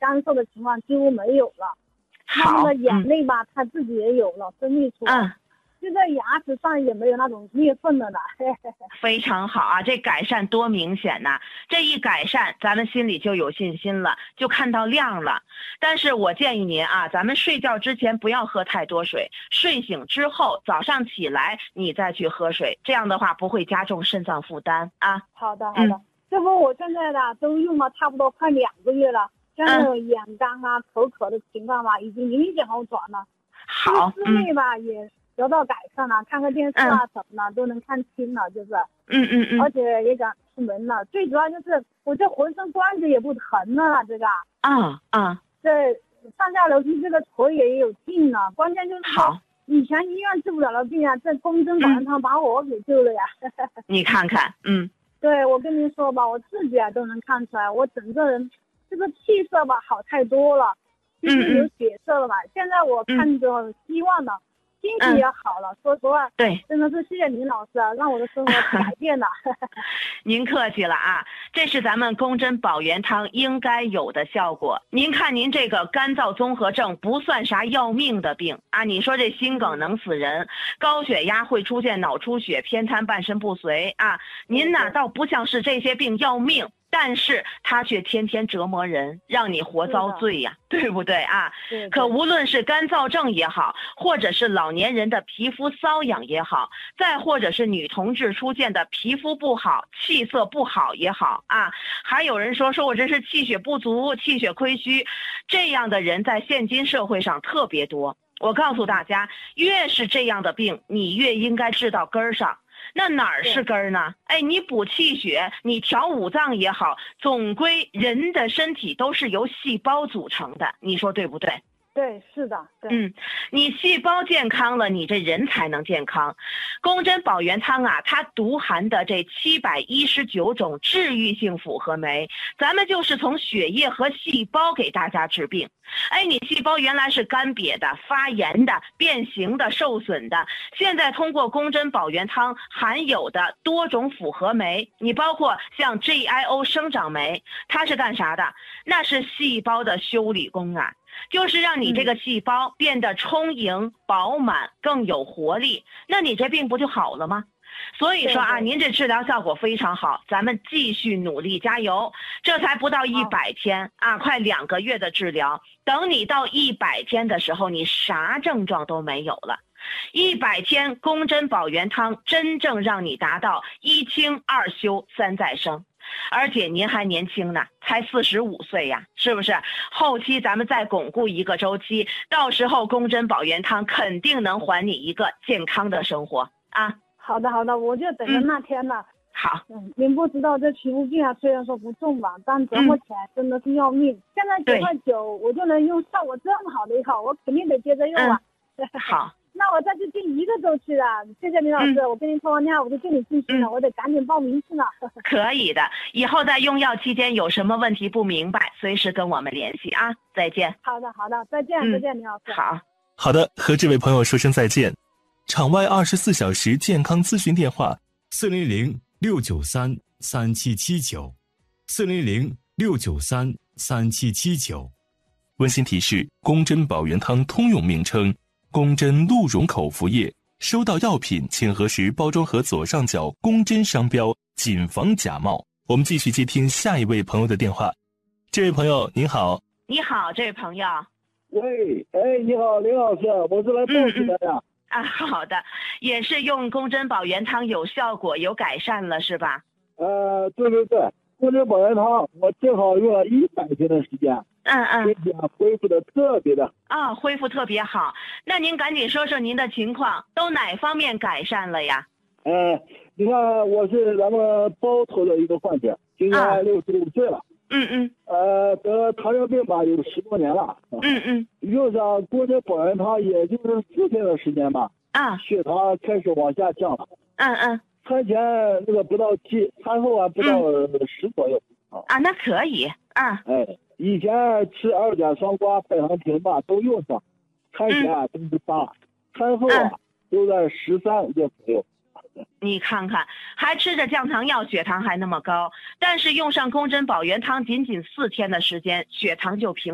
干瘦的情况几乎没有了。慢慢的眼泪吧，他自己也有了分泌出来。就在牙齿上也没有那种裂缝了呢。 非常好啊，这改善多明显呐！这一改善，咱们心里就有信心了，就看到亮了。但是我建议您啊，咱们睡觉之前不要喝太多水，睡醒之后早上起来你再去喝水，这样的话不会加重肾脏负担啊。 好的。这不我现在呢都用了差不多快2个月了，像那种眼干啊、口渴的情况吧，已经明显好转了。 好， 视力吧也得到改善了，看个电视啊什么的都能看清了，就是。而且也敢出门了，最主要就是我这浑身关节也不疼了，这个。这上下楼梯这个腿也有劲了，关键就是说以前医院治不了的病啊，这公针保元汤把我给救了呀。 你看看， 对，我跟您说吧，我自己都能看出来，我整个人这个气色吧好太多了，就是有血色了吧。现在我看着希望了。心情也好了，说实话， 对， 真的是谢谢林老师啊，让我的生活改变了。 您客气了啊，这是咱们公针保元汤应该有的效果。您看您这个干燥综合症不算啥要命的病啊，你说这心梗能死人，高血压会出现脑出血、偏瘫、半身不遂啊，您呢倒不像是这些病要命。但是它却天天折磨人，让你活遭罪呀，对不对啊？可无论是干燥症也好，或者是老年人的皮肤瘙痒也好，再或者是女同志出现的皮肤不好、气色不好也好啊，还有人说我这是气血不足、气血亏虚，这样的人在现今社会上特别多。我告诉大家，越是这样的病，你越应该治到根儿上。那哪儿是根儿呢？你补气血，你调五脏也好，总归人的身体都是由细胞组成的，你说对不对？ 对，是的，对。 你细胞健康了，你这人才能健康。公针保元汤啊，它独含的这719种治愈性复合酶，咱们就是从血液和细胞给大家治病。你细胞原来是干瘪的、发炎的、变形的、受损的，现在通过公针保元汤含有的多种复合酶，你包括像 GIO 生长酶，它是干啥的？那是细胞的修理工啊。就是让你这个细胞变得充盈、饱满、更有活力，那你这病不就好了吗？所以说啊，您这治疗效果非常好，咱们继续努力加油。这才不到100天啊，快2个月的治疗，等你到100天的时候，你啥症状都没有了。100天公针保元汤真正让你达到1清2休3再生。而且您还年轻呢，才45岁呀，是不是？后期咱们再巩固一个周期，到时候公针保元汤肯定能还你一个健康的生活啊！ 好的，我就等着那天了。 好， 您不知道这皮肤病啊，虽然说不重吧，但折磨起来真的是要命。现在9块9，我就能用效果这么好的药，我肯定得接着用啊。 好。 那我再去订1个周期了，谢谢林老师，我跟您通完电话我就跟你信息了，我得赶紧报名去了。 可以的，以后在用药期间有什么问题不明白，随时跟我们联系啊！再见。 好的，再见，再见，林老师。 好的，和这位朋友说声再见。场外24小时健康咨询电话：400-693-3779，400-693-3779。温馨提示：公针保元汤通用名称。公针鹿茸口服液，收到药品请核实包装盒左上角公针商标，谨防假冒。我们继续接听下一位朋友的电话。这位朋友您好。 你好，这位朋友。 喂，你好，林老师，我是来报喜的呀。 好的，也是用公针保元汤有效果有改善了是吧？ 对，公针保元汤我正好用了100天的时间。身体恢复的特别的恢复特别好。那您赶紧说说您的情况，都哪方面改善了呀？ 你看我是咱们包头的一个患者，今年65岁了。得了糖尿病吧，有10多年了。用上公针保元汤也就是4天的时间吧。血糖开始往下降了。餐前那个不到7，餐后不到10左右。 那可以。 以前吃2甲双胍、百糖平吧都用上，餐前都是8，餐后都在13左右。 你看看，还吃着降糖药，血糖还那么高，但是用上公针保元汤仅4天的时间，血糖就平